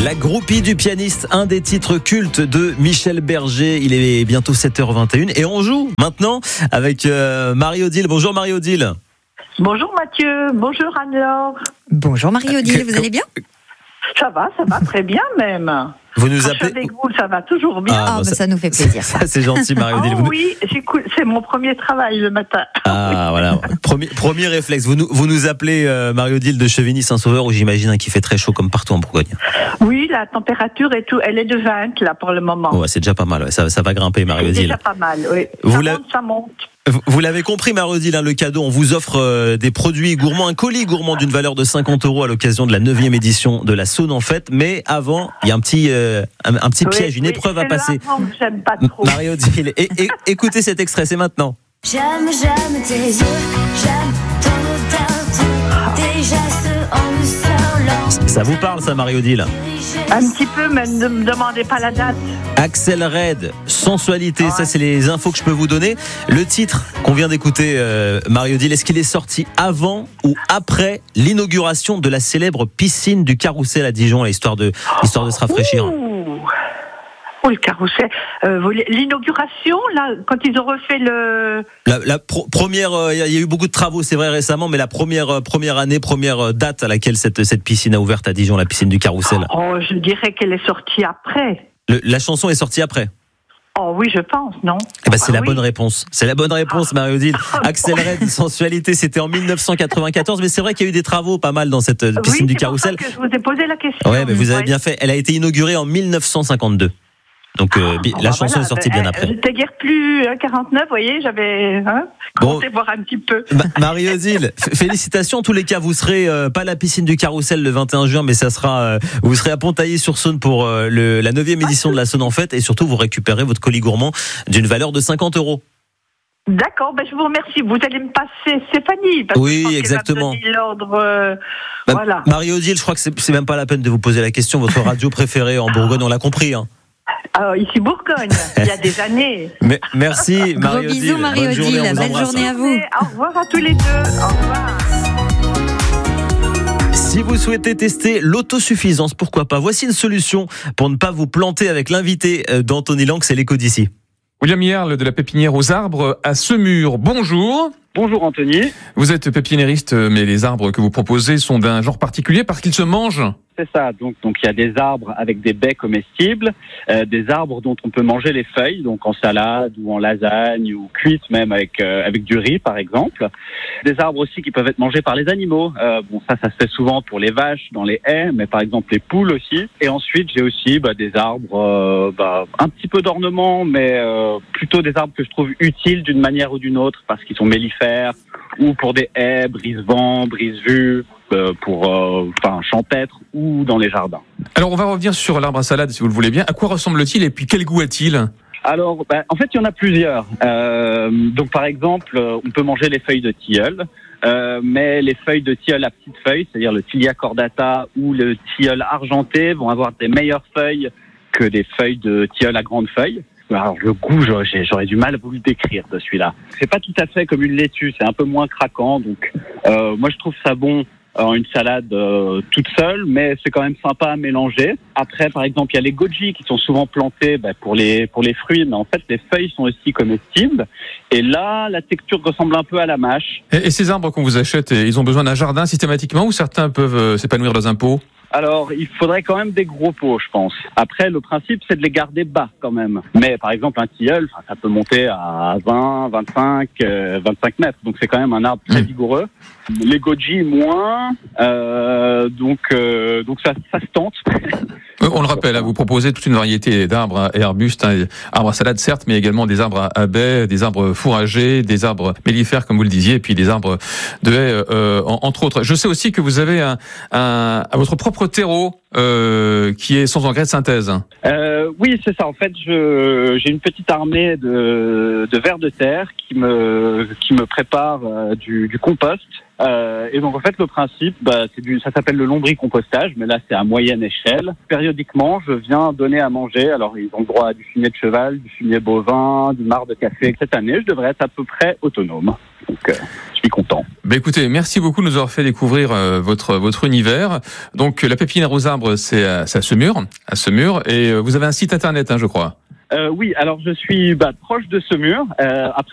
La groupie du pianiste, un des titres cultes de Michel Berger. Il est bientôt 7h21 et on joue maintenant avec Marie-Odile. Bonjour Marie-Odile. Bonjour Mathieu, bonjour Anne-Laure. Bonjour Marie-Odile, vous allez bien ? Ça va très bien même. Vous nous Quand appelez... je suis avec vous, ça va toujours bien. Ah, ça nous fait plaisir. Ça, c'est gentil Marie-Odile. Oui, c'est mon premier travail le matin. Ah voilà, premier réflexe. Vous nous appelez Marie-Odile de Chevigny-Saint-Sauveur, où j'imagine qu'il fait très chaud comme partout en Bourgogne. Oui, la température et tout, elle est de 20 là pour le moment. Ouais, c'est déjà pas mal, ouais. Ça va grimper Marie-Odile. C'est déjà pas mal, oui. Ça monte. Vous l'avez compris Marie-Odile, le cadeau, on vous offre des produits gourmands, un colis gourmand d'une valeur de 50 € à l'occasion de la 9e édition de la Saône en Fête. Mais avant, il y a un petit piège, une épreuve à passer. J'aime pas trop. Marie-Odile, écoutez cet extrait, c'est maintenant. J'aime tes yeux, j'aime ton odeur, tes gestes en douceur. Ça vous parle ça Marie-Odile ? Un petit peu, mais ne me demandez pas la date. Axel Red, sensualité, ça c'est les infos que je peux vous donner. Le titre qu'on vient d'écouter, Marie-Odile, est-ce qu'il est sorti avant ou après l'inauguration de la célèbre piscine du Carrousel à Dijon, histoire de se rafraîchir? Oh, le Carrousel. L'inauguration, là, quand ils ont refait le... La première, il y a eu beaucoup de travaux, c'est vrai récemment, mais la première année, première date à laquelle cette piscine a ouvert à Dijon, la piscine du Carrousel. Oh, je dirais qu'elle est sortie après. La chanson est sortie après. Oh oui, je pense, non? C'est la bonne réponse. C'est la bonne réponse, Marie-Odile. Axel Red, sensualité, c'était en 1994, mais c'est vrai qu'il y a eu des travaux pas mal dans cette piscine du Carrousel. C'est pour ça que je vous ai posé la question. Ouais, mais vous avez bien fait. Elle a été inaugurée en 1952. Donc la chanson est sortie bien après. J'étais guère plus 49, vous voyez, j'avais compté voir un petit peu. Marie-Odile, félicitations en tous les cas. Vous serez pas à la piscine du Carrousel le 21 juin, mais ça sera vous serez à Pontaillé-sur-Saône pour la 9e édition de la Saône en Fête, et surtout vous récupérez votre colis gourmand d'une valeur de 50 €. D'accord, je vous remercie. Vous allez me passer Stéphanie. Parce oui, que exactement. L'ordre, voilà. Marie-Odile, je crois que c'est même pas la peine de vous poser la question. Votre radio préférée en Bourgogne, on l'a compris. Ici Bourgogne, il y a des années. Merci Marie-Odile. Gros bisous Marie-Odile, belle journée à vous. Au revoir à tous les deux. Au revoir. Si vous souhaitez tester l'autosuffisance, pourquoi pas? Voici une solution pour ne pas vous planter avec l'invité d'Anthony Lang, c'est l'écho d'ici. William Hierle de la pépinière aux arbres à Semur. Bonjour. Bonjour Anthony. Vous êtes pépiniériste, mais les arbres que vous proposez sont d'un genre particulier parce qu'ils se mangent. C'est ça, donc il y a des arbres avec des baies comestibles, des arbres dont on peut manger les feuilles, donc en salade ou en lasagne ou cuites même avec du riz par exemple. Des arbres aussi qui peuvent être mangés par les animaux. Ça se fait souvent pour les vaches dans les haies, mais par exemple les poules aussi. Et ensuite j'ai aussi des arbres, un petit peu d'ornement, mais plutôt des arbres que je trouve utiles d'une manière ou d'une autre parce qu'ils sont mellifères, ou pour des haies, brise-vent, brise-vue. Champêtre ou dans les jardins. Alors on va revenir sur l'arbre à salade si vous le voulez bien. À quoi ressemble-t-il et puis quel goût a-t-il ? Alors en fait il y en a plusieurs. Donc par exemple on peut manger les feuilles de tilleul, mais les feuilles de tilleul à petites feuilles, c'est-à-dire le Tilia cordata ou le tilleul argenté vont avoir des meilleures feuilles que des feuilles de tilleul à grandes feuilles. Alors le goût, j'aurais du mal à vous le décrire de celui-là. C'est pas tout à fait comme une laitue, c'est un peu moins craquant. Donc moi je trouve ça bon en une salade toute seule, mais c'est quand même sympa à mélanger. Après, par exemple, il y a les goji qui sont souvent plantés pour les fruits, mais en fait, les feuilles sont aussi comestibles. Et là, la texture ressemble un peu à la mâche. Et ces arbres qu'on vous achète, ils ont besoin d'un jardin systématiquement ou certains peuvent s'épanouir dans un pot ? Alors, il faudrait quand même des gros pots, je pense. Après, le principe, c'est de les garder bas quand même. Mais par exemple, un tilleul, ça peut monter à 20, 25 mètres. Donc, c'est quand même un arbre très vigoureux. Les goji, moins. Donc ça se tente. On le rappelle, vous proposez toute une variété d'arbres et arbustes, arbres à salade certes, mais également des arbres à baies, des arbres fourragers, des arbres mellifères comme vous le disiez, et puis des arbres de haies, entre autres. Je sais aussi que vous avez votre propre terreau qui est sans engrais de synthèse. Oui, c'est ça. En fait, j'ai une petite armée de vers de terre qui me prépare du compost. Et donc en fait le principe, ça s'appelle le lombricompostage, mais là c'est à moyenne échelle. Périodiquement, je viens donner à manger. Alors ils ont le droit à du fumier de cheval, du fumier bovin, du marc de café. Cette année, je devrais être à peu près autonome. Donc je suis content. Écoutez, merci beaucoup de nous avoir fait découvrir votre univers. Donc la pépinière aux arbres, c'est à Semur, et vous avez un site internet, je crois. Oui, alors je suis proche de Semur. Après